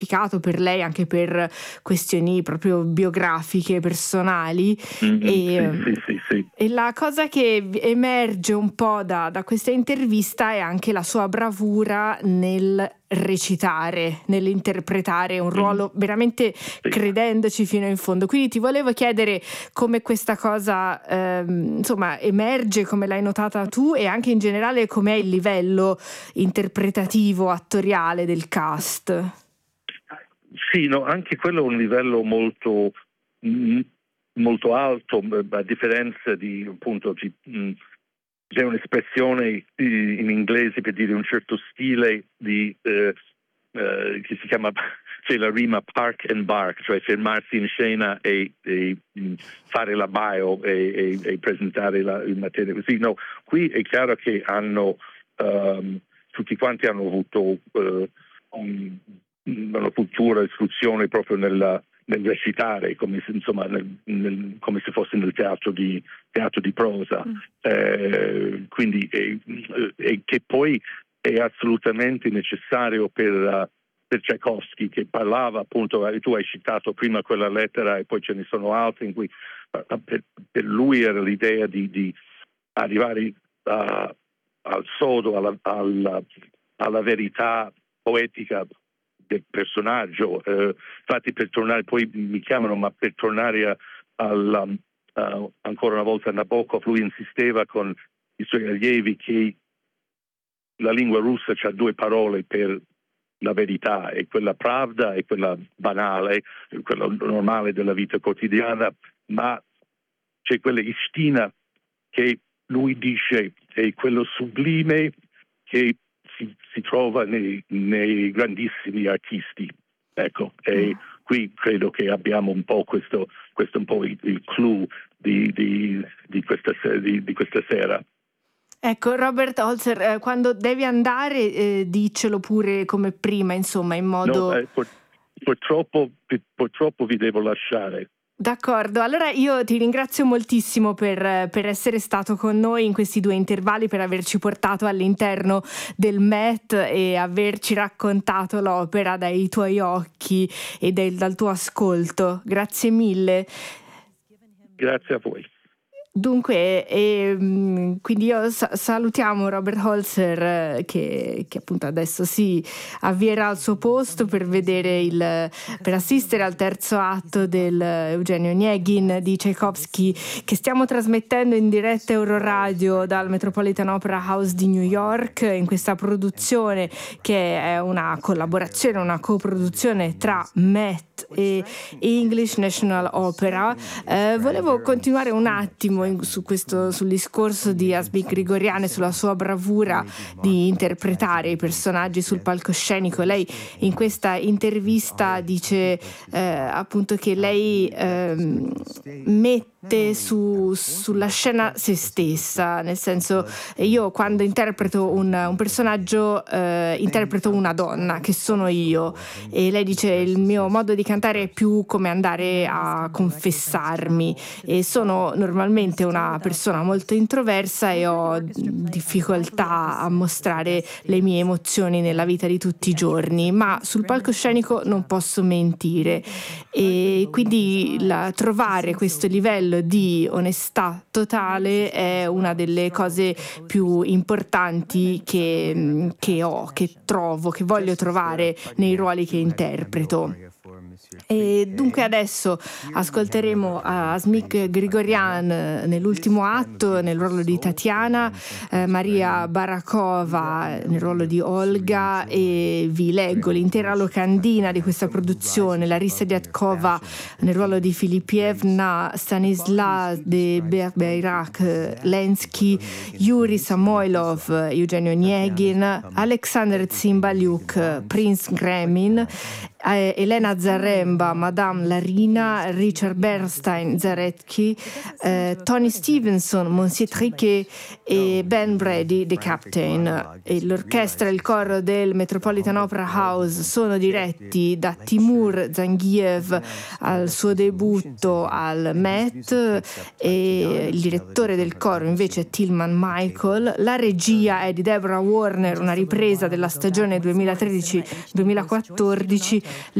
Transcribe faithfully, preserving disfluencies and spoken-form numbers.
per lei, anche per questioni proprio biografiche, personali. Mm-hmm, e, sì, sì, sì, sì. e la cosa che emerge un po' da, da questa intervista è anche la sua bravura nel recitare, nell'interpretare un ruolo, veramente sì. credendoci fino in fondo. Quindi ti volevo chiedere come questa cosa ehm, insomma emerge, come l'hai notata tu, e anche in generale com'è il livello interpretativo, attoriale del cast. Sì, no, anche quello è un livello molto, mh, molto alto, a differenza di, appunto, di, mh, c'è un'espressione in inglese per dire un certo stile di, eh, eh, che si chiama, c'è la rima park and bark, cioè fermarsi in scena e, e mh, fare la bio e, e, e presentare la, il materia così. No, qui è chiaro che hanno, um, tutti quanti hanno avuto uh, um, una cultura, istruzione proprio nella, nel recitare, come se, insomma, nel, nel, come se fosse nel teatro di, teatro di prosa, mm. eh, quindi e, e che poi è assolutamente necessario per, uh, per Tchaikovsky, che parlava, appunto, tu hai citato prima quella lettera e poi ce ne sono altre in cui uh, per, per lui era l'idea di, di arrivare uh, al sodo, alla, alla, alla verità poetica del personaggio. Eh, infatti, per tornare, poi mi chiamano, ma per tornare a, a, a, ancora una volta a Nabokov, lui insisteva con i suoi allievi che la lingua russa c'ha due parole per la verità, e quella pravda e quella banale, quella normale della vita quotidiana, ma c'è quella istina che lui dice è quello sublime che Si, si trova nei, nei grandissimi artisti, ecco, e qui credo che abbiamo un po' questo, questo un po' il, il clou di, di, di, questa, di, di questa sera. Ecco, Robert Holzer, eh, quando devi andare eh, dicelo pure come prima, insomma, in modo... No, eh, pur, purtroppo, purtroppo vi devo lasciare. D'accordo, allora io ti ringrazio moltissimo per, per essere stato con noi in questi due intervalli, per averci portato all'interno del Met e averci raccontato l'opera dai tuoi occhi e del, dal tuo ascolto. Grazie mille. Grazie a voi. Dunque, e, quindi io sa- salutiamo Robert Holzer che, che appunto adesso si avvierà al suo posto per vedere il, per assistere al terzo atto del Eugenio Onegin di Tchaikovsky, che stiamo trasmettendo in diretta Euroradio dal Metropolitan Opera House di New York, in questa produzione che è una collaborazione, una coproduzione tra Met e English National Opera. Eh, volevo continuare un attimo su questo, sul discorso di Asmik Grigorian e sulla sua bravura di interpretare i personaggi sul palcoscenico. Lei in questa intervista dice eh, appunto che lei eh, mette su, sulla scena se stessa, nel senso, io quando interpreto un, un personaggio eh, interpreto una donna che sono io, e lei dice il mio modo di cantare è più come andare a confessarmi, e sono normalmente una persona molto introversa e ho difficoltà a mostrare le mie emozioni nella vita di tutti i giorni, ma sul palcoscenico non posso mentire, e quindi la, trovare questo livello di onestà totale è una delle cose più importanti che, che ho, che trovo, che voglio trovare nei ruoli che interpreto. E dunque adesso ascolteremo Asmik Grigorian nell'ultimo atto nel ruolo di Tatiana, eh, Maria Barakova nel ruolo di Olga, e vi leggo l'intera locandina di questa produzione: Larissa Diatkova nel ruolo di Filipievna, Stanislas de Berberak Lensky, Yuri Samoilov Eugenio Onegin, Alexander Tsimbalyuk Prince Gremin, eh, Elena Zaremba Madame Larina, Richard Bernstein Zaretki, eh, Tony Stevenson Monsieur Triquet e Ben Brady The Captain. E l'orchestra e il coro del Metropolitan Opera House sono diretti da Timur Zanghiev al suo debutto al Met, e il direttore del coro invece è Tilman Michael. La regia è di Deborah Warner, una ripresa della stagione duemilatredici duemilaquattordici,